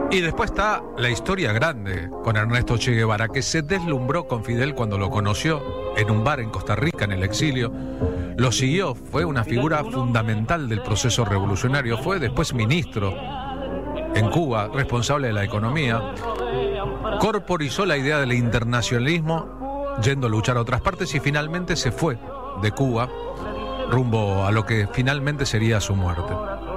Y después está la historia grande con Ernesto Che Guevara, que se deslumbró con Fidel cuando lo conoció en un bar en Costa Rica, en el exilio. Lo siguió, fue una figura fundamental del proceso revolucionario, fue después ministro en Cuba, responsable de la economía. Corporizó la idea del internacionalismo, yendo a luchar a otras partes, y finalmente se fue de Cuba rumbo a lo que finalmente sería su muerte.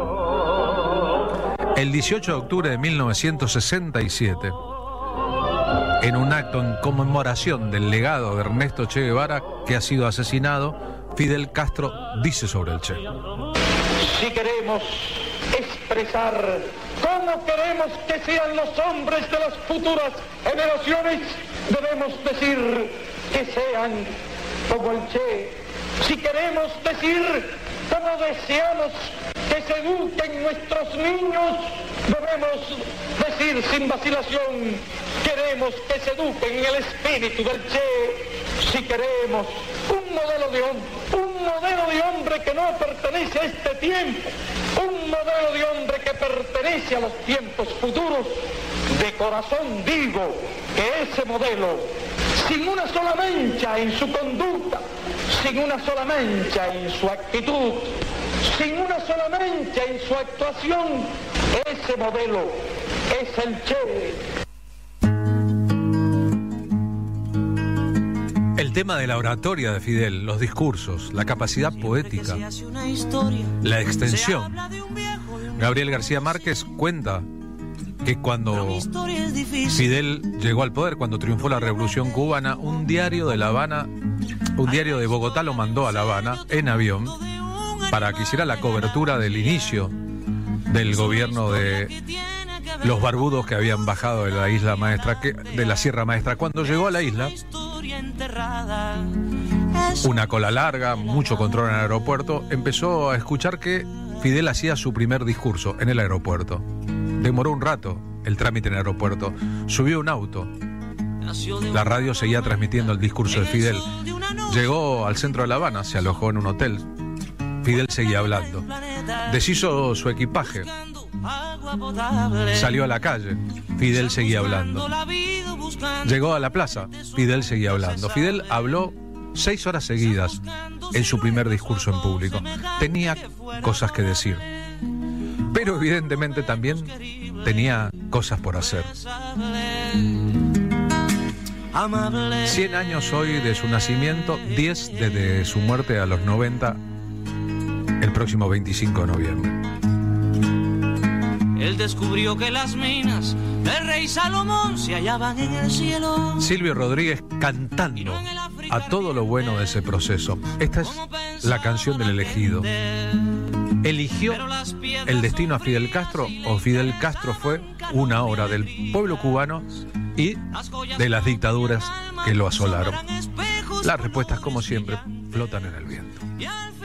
El 18 de octubre de 1967, en un acto en conmemoración del legado de Ernesto Che Guevara, que ha sido asesinado, Fidel Castro dice sobre el Che: si queremos expresar cómo queremos que sean los hombres de las futuras generaciones, debemos decir que sean como el Che. Si queremos decir cómo deseamos que se eduquen nuestros niños, debemos decir sin vacilación: queremos que se eduquen en el espíritu del Che. Si queremos un modelo de hombre que no pertenece a este tiempo, un modelo de hombre que pertenece a los tiempos futuros, de corazón digo que ese modelo, sin una sola mancha en su conducta, sin una sola mancha en su actitud, sin una sola mancha en su actuación, ese modelo es el Che. El tema de la oratoria de Fidel, los discursos, la capacidad poética, la extensión. Gabriel García Márquez cuenta que cuando Fidel llegó al poder, cuando triunfó la Revolución Cubana, un diario de La Habana, un diario de Bogotá lo mandó a La Habana en avión para que hiciera la cobertura del inicio del gobierno de los barbudos que habían bajado de la isla maestra, de la Sierra Maestra. Cuando llegó a la isla, una cola larga, mucho control en el aeropuerto, empezó a escuchar que Fidel hacía su primer discurso en el aeropuerto. Demoró un rato el trámite en el aeropuerto. Subió un auto. La radio seguía transmitiendo el discurso de Fidel. Llegó al centro de La Habana, se alojó en un hotel. Fidel seguía hablando. Deshizo su equipaje. Salió a la calle. Fidel seguía hablando. Llegó a la plaza. Fidel seguía hablando. Fidel habló 6 horas seguidas en su primer discurso en público. Tenía cosas que decir, pero evidentemente también tenía cosas por hacer. 100 años hoy de su nacimiento, 10 desde su muerte a los 90, el próximo 25 de noviembre. Él descubrió que las minas del rey Salomón se hallaban en el cielo. Silvio Rodríguez cantando a todo lo bueno de ese proceso. Esta es la canción del elegido. ¿Eligió el destino a Fidel Castro o Fidel Castro fue una obra del pueblo cubano y de las dictaduras que lo asolaron? Las respuestas, como siempre, flotan en el viento.